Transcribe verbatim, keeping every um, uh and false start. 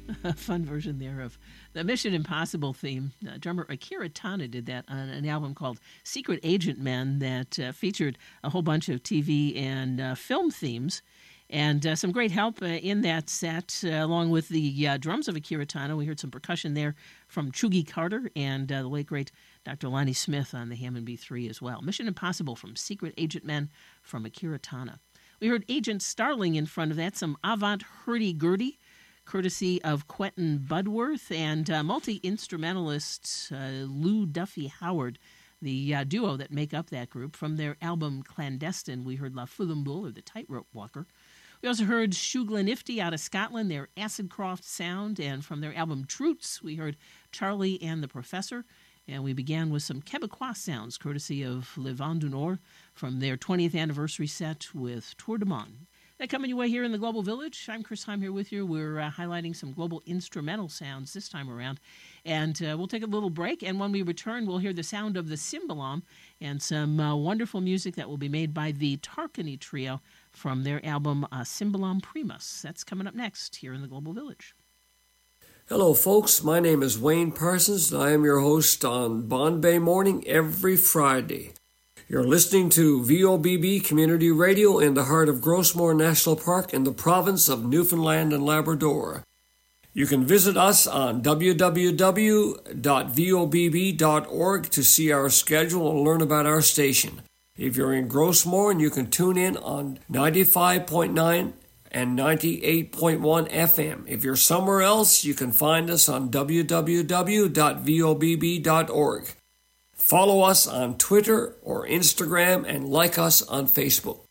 A fun version there of the Mission Impossible theme. Uh, drummer Akira Tana did that on an album called Secret Agent Men that uh, featured a whole bunch of T V and uh, film themes. And uh, some great help uh, in that set, uh, along with the uh, drums of Akira Tana. We heard some percussion there from Chugi Carter and uh, the late, great Doctor Lonnie Smith on the Hammond B three as well. Mission Impossible from Secret Agent Men from Akira Tana. We heard Agent Starling in front of that, some avant hurdy-gurdy, courtesy of Quentin Budworth and uh, multi-instrumentalist uh, Lou Duffy Howard, the uh, duo that make up that group. From their album Clandestine, we heard La Foulambule, or the Tightrope Walker. We also heard Shuglanifty out of Scotland, their Acidcroft sound, and from their album Troots, we heard Charlie and the Professor. And we began with some Quebecois sounds, courtesy of Le Vent du Nord, from their twentieth anniversary set with Tour de Monde. That coming your way here in the Global Village. I'm Chris Heim here with you. We're uh, highlighting some global instrumental sounds this time around. And uh, we'll take a little break, and when we return, we'll hear the sound of the Cymbalom and some uh, wonderful music that will be made by the Tarkany Trio from their album uh, Cymbalom Primus. That's coming up next here in the Global Village. Hello, folks. My name is Wayne Parsons, and I am your host on Bond Bay Morning every Friday. You're listening to V O B B Community Radio in the heart of Grossmore National Park in the province of Newfoundland and Labrador. You can visit us on w w w dot v o b b dot org to see our schedule and learn about our station. If you're in Grossmore, and you can tune in on ninety-five point nine and ninety-eight point one F M. If you're somewhere else, you can find us on w w w dot v o b b dot org. Follow us on Twitter or Instagram and like us on Facebook.